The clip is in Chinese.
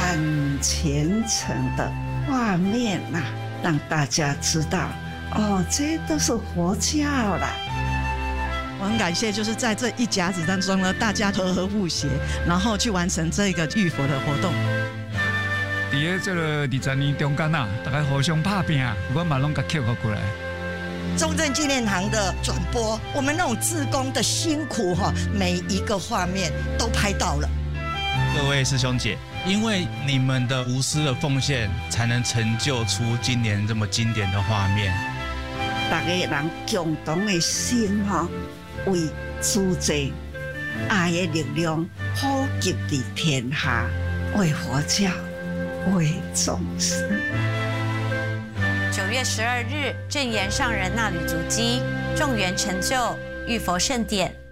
很虔诚的画面呐，让大家知道哦，这都是佛教啦。 我很感谢，就是在这一甲子当中呢，大家和和睦谐，然后去完成这个浴佛的活动。 在这个20年中间啊，大家互相打拼，我嘛拢甲克服过来。 中正纪念堂的转播，我们那种志工的辛苦哈，每一个画面都拍到了。 各位师兄姐，因为你们的无私的奉献，才能成就出今年这么经典的画面。 大家人共同的心哈，为主者爱的力量普及在天下，为佛教，为众生。 9月12日，正言上人那履足迹，众缘成就浴佛盛典。